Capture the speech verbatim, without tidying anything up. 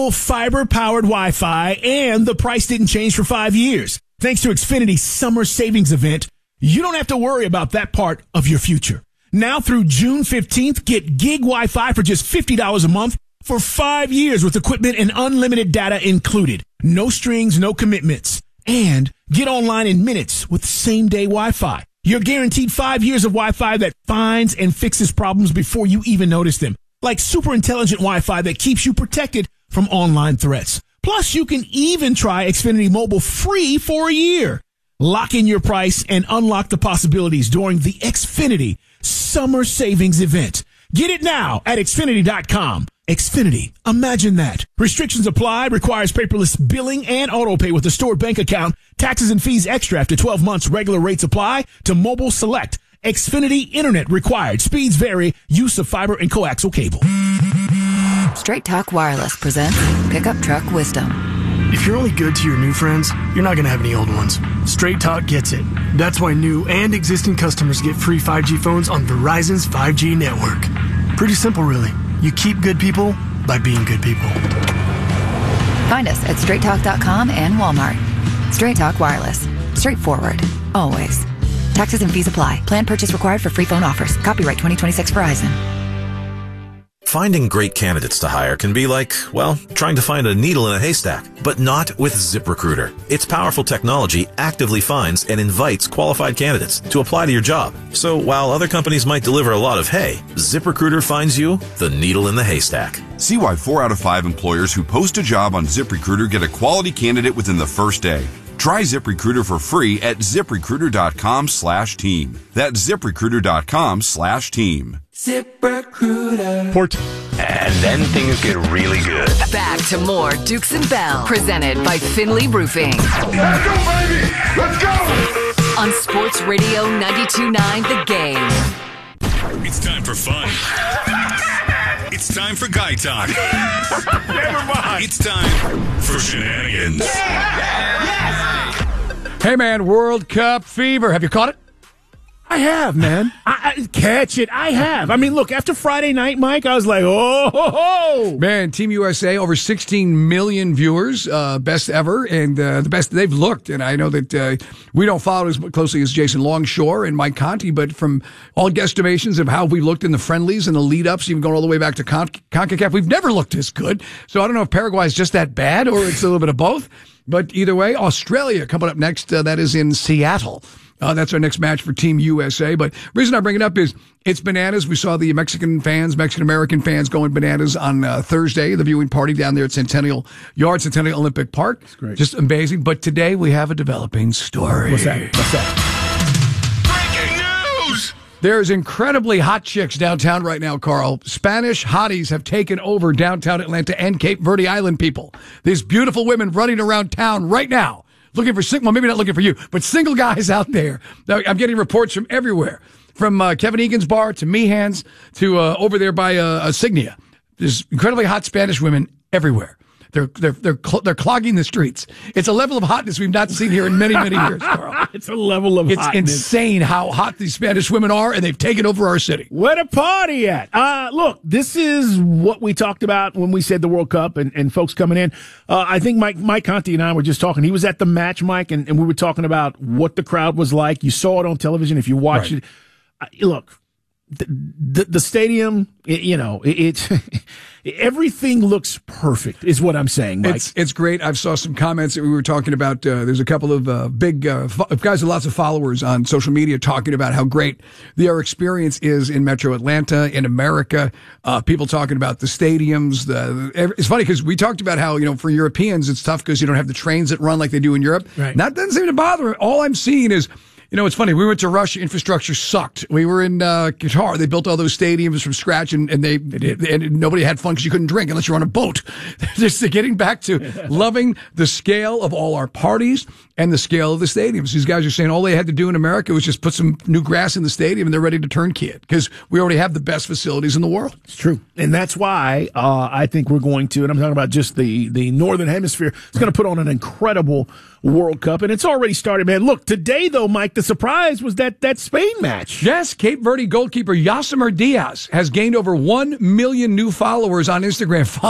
Fiber-powered Wi-Fi, and the price didn't change for five years. Thanks to Xfinity's summer savings event, you don't have to worry about that part of your future. Now through June fifteenth, get gig Wi-Fi for just fifty dollars a month for five years with equipment and unlimited data included. No strings, no commitments. And get online in minutes with same-day Wi-Fi. You're guaranteed five years of Wi-Fi that finds and fixes problems before you even notice them. Like super intelligent Wi-Fi that keeps you protected from online threats. Plus, you can even try Xfinity Mobile free for a year. Lock in your price and unlock the possibilities during the Xfinity Summer Savings Event. Get it now at Xfinity dot com. Xfinity, imagine that. Restrictions apply, requires paperless billing and auto pay with a stored bank account. Taxes and fees extra after twelve months. Regular rates apply to mobile select. Xfinity Internet required. Speeds vary. Use of fiber and coaxial cable. Straight Talk Wireless presents Pickup Truck Wisdom. If you're only good to your new friends, you're not going to have any old ones. Straight Talk gets it. That's why new and existing customers get free five G phones on Verizon's five G network. Pretty simple, really. You keep good people by being good people. Find us at straight talk dot com and Walmart. Straight Talk Wireless. Straightforward. Always. Taxes and fees apply. Plan purchase required for free phone offers. Copyright twenty twenty-six Verizon. Finding great candidates to hire can be like, well, trying to find a needle in a haystack, but not with ZipRecruiter. Its powerful technology actively finds and invites qualified candidates to apply to your job. So while other companies might deliver a lot of hay, ZipRecruiter finds you the needle in the haystack. See why four out of five employers who post a job on ZipRecruiter get a quality candidate within the first day. Try ZipRecruiter for free at ZipRecruiter.com slash team. That's ZipRecruiter.com slash team. ZipRecruiter. Port. And then things get really good. Back to more Dukes and Bell, presented by Finley Roofing. Let's go, baby! Let's go! On Sports Radio ninety-two point nine The Game. It's time for fun. It's time for guy talk. Never mind. It's time for shenanigans. Yeah! Yes! Hey, man, World Cup fever. Have you caught it? I have, man. I, I catch it. I have. I mean, look, after Friday night, Mike, I was like, oh, ho, ho. Man, Team U S A, over sixteen million viewers, uh, best ever, and uh, the best they've looked. And I know that uh, we don't follow as closely as Jason Longshore and Mike Conti, but from all guesstimations of how we looked in the friendlies and the lead-ups, even going all the way back to Con- CONCACAF, we've never looked this good. So I don't know if Paraguay is just that bad or it's a little bit of both. But either way, Australia coming up next. Uh, that is in Seattle. Uh, that's our next match for Team U S A. But the reason I bring it up is it's bananas. We saw the Mexican fans, Mexican-American fans going bananas on uh, Thursday, the viewing party down there at Centennial Yard, Centennial Olympic Park. That's great. Just amazing. But today we have a developing story. What's that? What's that? Breaking news! There's incredibly hot chicks downtown right now, Carl. Spanish hotties have taken over downtown Atlanta and Cape Verde Island people. These beautiful women running around town right now. Looking for single, well, maybe not looking for you, but single guys out there. Now, I'm getting reports from everywhere, from uh, Kevin Egan's bar to Meehan's to uh, over there by uh, Signia. There's incredibly hot Spanish women everywhere. They're they're they're cl- they're clogging the streets. It's a level of hotness we've not seen here in many many years, Carl. It's a level of it's hotness. insane how hot these Spanish women are, and they've taken over our city. Where the party at? Uh, look, this is what we talked about when we said the World Cup and, and folks coming in. Uh, I think Mike Mike Conti and I were just talking. He was at the match, Mike, and, and we were talking about what the crowd was like. You saw it on television if you watched right. it. Uh, look, the, the, the stadium, it, you know, it, it everything looks perfect, is what I'm saying, Mike. It's, it's great. I've saw some comments that we were talking about. Uh, there's a couple of uh, big uh, fo- guys with lots of followers on social media talking about how great their experience is in Metro Atlanta, in America. Uh, people talking about the stadiums. The, the It's funny because we talked about how, you know, for Europeans, it's tough because you don't have the trains that run like they do in Europe. Right. That doesn't seem to bother me. All I'm seeing is, you know, it's funny. We went to Russia. Infrastructure sucked. We were in uh, Qatar. They built all those stadiums from scratch, and, and they, they did. And nobody had fun because you couldn't drink unless you're on a boat. Just getting back to loving the scale of all our parties and the scale of the stadiums. These guys are saying all they had to do in America was just put some new grass in the stadium, and they're ready to turnkey it because we already have the best facilities in the world. It's true. And that's why uh, I think we're going to, and I'm talking about just the, the Northern Hemisphere, it's going to put on an incredible World Cup, and it's already started, man. Look, today, though, Mike, the surprise was that, that Spain match. Yes, Cape Verde goalkeeper Yosemir Diaz has gained over one million new followers on Instagram.